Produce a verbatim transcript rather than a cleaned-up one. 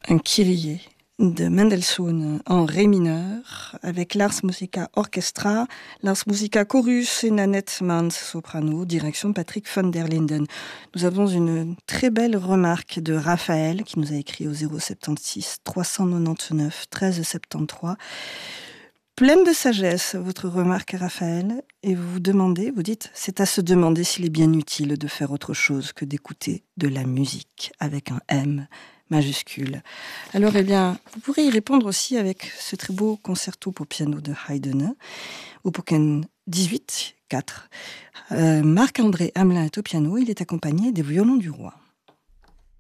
un Kyrie de Mendelssohn en ré mineur avec l'Ars Musica Orchestra, l'Ars Musica Chorus et Nanette Mans soprano, direction Patrick van der Linden. Nous avons une très belle remarque de Raphaël qui nous a écrit au zéro soixante-seize trois cent quatre-vingt-dix-neuf treize soixante-treize. Pleine de sagesse, votre remarque, Raphaël, et vous vous demandez, vous dites, c'est à se demander s'il est bien utile de faire autre chose que d'écouter de la musique avec un M majuscule. Alors, eh bien, vous pourrez y répondre aussi avec ce très beau concerto pour piano de Haydn, Opus dix-huit, quatre. Euh, Marc-André Hamelin est au piano, il est accompagné des violons du roi.